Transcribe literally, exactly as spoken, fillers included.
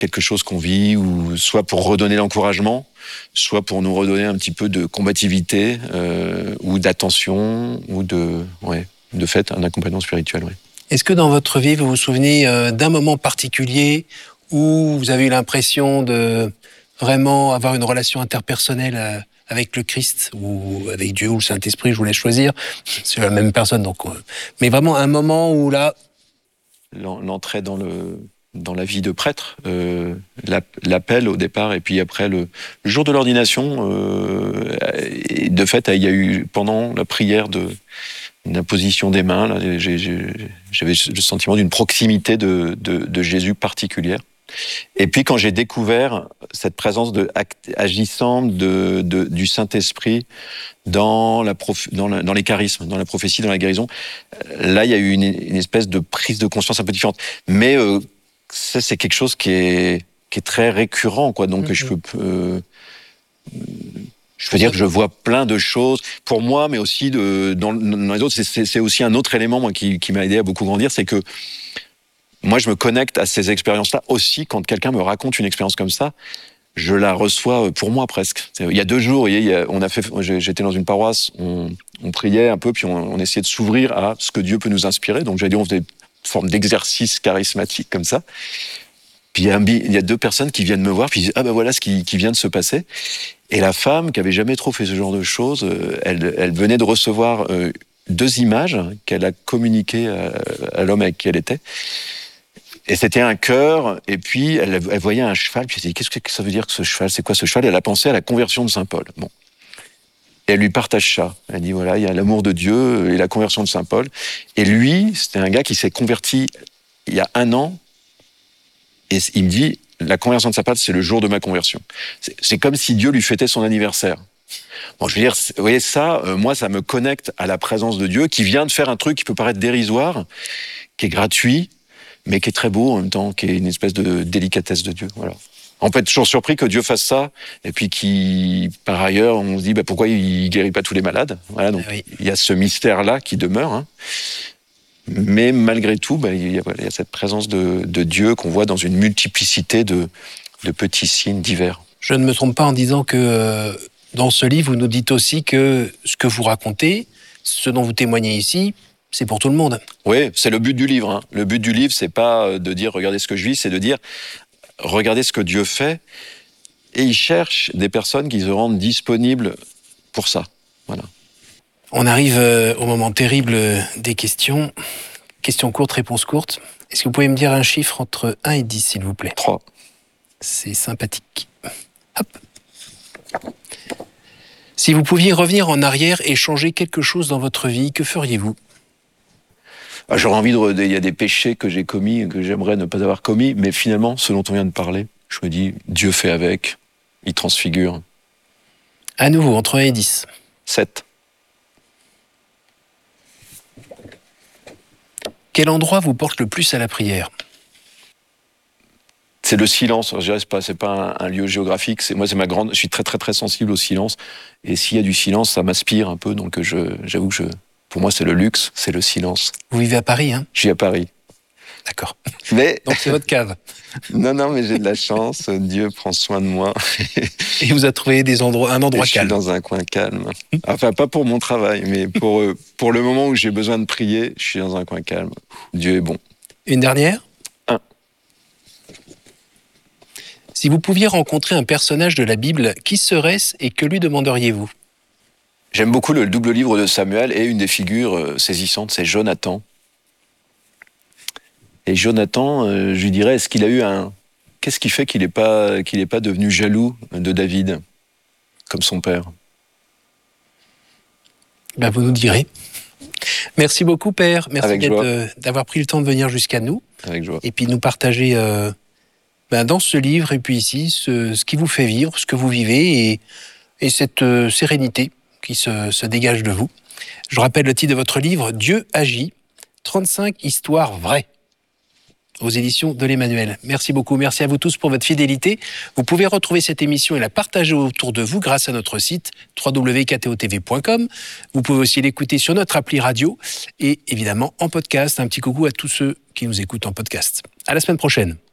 quelque chose qu'on vit, ou soit pour redonner l'encouragement, soit pour nous redonner un petit peu de combativité, euh, ou d'attention, ou de, ouais, de fait, un accompagnement spirituel. Ouais. Est-ce que dans votre vie, vous vous souvenez euh, d'un moment particulier où vous avez eu l'impression de vraiment avoir une relation interpersonnelle euh, avec le Christ, ou avec Dieu, ou le Saint-Esprit, je vous laisse choisir, c'est la même personne, donc... Euh, mais vraiment un moment où là... L'entrée dans le... dans la vie de prêtre, euh, l'appel au départ, et puis après le, le jour de l'ordination, euh, et de fait, il y a eu, pendant la prière de l'imposition des mains, là, j'ai, j'ai, j'avais le sentiment d'une proximité de, de, de Jésus particulière. Et puis quand j'ai découvert cette présence de, agissante de, de, du Saint-Esprit dans, la prof, dans, la, dans les charismes, dans la prophétie, dans la guérison, là, il y a eu une, une espèce de prise de conscience un peu différente. Mais euh, ça, c'est quelque chose qui est, qui est très récurrent, quoi. Donc, mm-hmm. je peux, euh, je peux dire que je vois plein de choses pour moi, mais aussi de, dans, dans les autres. C'est, c'est, c'est aussi un autre élément, moi, qui, qui m'a aidé à beaucoup grandir, c'est que moi, je me connecte à ces expériences-là aussi quand quelqu'un me raconte une expérience comme ça. Je la reçois pour moi presque. Il y a deux jours, il y a, on a fait, j'étais dans une paroisse, on, on priait un peu, puis on, on essayait de s'ouvrir à ce que Dieu peut nous inspirer. Donc, j'allais dire, on faisait une forme d'exercice charismatique comme ça. Puis il y a, un, il y a deux personnes qui viennent me voir, puis ils disent, ah ben voilà ce qui, qui vient de se passer. Et la femme, qui avait jamais trop fait ce genre de choses, elle, elle venait de recevoir deux images qu'elle a communiquées à, à l'homme avec qui elle était. Et c'était un cœur, et puis elle, elle voyait un cheval, puis elle s'est dit, qu'est-ce que ça veut dire que ce cheval, c'est quoi ce cheval? Et elle a pensé à la conversion de Saint Paul. Bon. Et elle lui partage ça. Elle dit, voilà, il y a l'amour de Dieu et la conversion de Saint Paul. Et lui, c'était un gars qui s'est converti il y a un an, et il me dit, la conversion de Saint Paul, c'est le jour de ma conversion. C'est, c'est comme si Dieu lui fêtait son anniversaire. Bon, je veux dire, vous voyez, ça, euh, moi, ça me connecte à la présence de Dieu, qui vient de faire un truc qui peut paraître dérisoire, qui est gratuit, mais qui est très beau en même temps, qui est une espèce de délicatesse de Dieu. Voilà. On peut être toujours surpris que Dieu fasse ça, et puis qui, par ailleurs, on se dit bah, pourquoi il guérit pas tous les malades. Voilà, donc oui. Il y a ce mystère-là qui demeure. Hein. Mais malgré tout, bah, il, y a, voilà, il y a cette présence de, de Dieu qu'on voit dans une multiplicité de, de petits signes divers. Je ne me trompe pas en disant que euh, dans ce livre, vous nous dites aussi que ce que vous racontez, ce dont vous témoignez ici, c'est pour tout le monde. Oui, c'est le but du livre. Hein. Le but du livre, c'est pas de dire « regardez ce que je vis », c'est de dire « regardez ce que Dieu fait ». Et il cherche des personnes qui se rendent disponibles pour ça. Voilà. On arrive euh, au moment terrible des questions. Questions courtes, réponses courtes. Est-ce que vous pouvez me dire un chiffre entre un et dix, s'il vous plaît? trois. C'est sympathique. Hop. Si vous pouviez revenir en arrière et changer quelque chose dans votre vie, que feriez-vous? Ah, j'aurais envie de... Il y a des péchés que j'ai commis, que j'aimerais ne pas avoir commis, mais finalement, ce dont on vient de parler, je me dis, Dieu fait avec, il transfigure. À nouveau, entre un et dix. sept. Quel endroit vous porte le plus à la prière? C'est le silence. Je dirais, c'est pas, c'est pas un, un lieu géographique. C'est, moi, c'est ma grande. Je suis très, très, très sensible au silence. Et s'il y a du silence, ça m'aspire un peu. Donc, je, j'avoue que je, pour moi, c'est le luxe, c'est le silence. Vous vivez à Paris, hein? Je vis à Paris. D'accord. Mais donc, c'est votre cave. Non, non, mais j'ai de la chance. Dieu prend soin de moi. Et vous a trouvé des endroits, un endroit et calme. Je suis dans un coin calme. Enfin, pas pour mon travail, mais pour pour le moment où j'ai besoin de prier, je suis dans un coin calme. Dieu est bon. Une dernière? Un. Si vous pouviez rencontrer un personnage de la Bible, qui serait-ce et que lui demanderiez-vous? J'aime beaucoup le double livre de Samuel et une des figures saisissantes, c'est Jonathan. Et Jonathan, euh, je lui dirais, est-ce qu'il a eu un... Qu'est-ce qui fait qu'il n'est pas, qu'il n'est pas devenu jaloux de David, comme son père? Ben, vous nous direz. Merci beaucoup, Père. Merci euh, d'avoir pris le temps de venir jusqu'à nous. Avec joie. Et puis nous partager euh, ben, dans ce livre et puis ici ce, ce qui vous fait vivre, ce que vous vivez et, et cette euh, sérénité qui se, se dégage de vous. Je rappelle le titre de votre livre, Dieu agit, trente-cinq histoires vraies, aux éditions de l'Emmanuel. Merci beaucoup, merci à vous tous pour votre fidélité. Vous pouvez retrouver cette émission et la partager autour de vous grâce à notre site w w w point k t o t v point com. Vous pouvez aussi l'écouter sur notre appli radio et évidemment en podcast. Un petit coucou à tous ceux qui nous écoutent en podcast. À la semaine prochaine.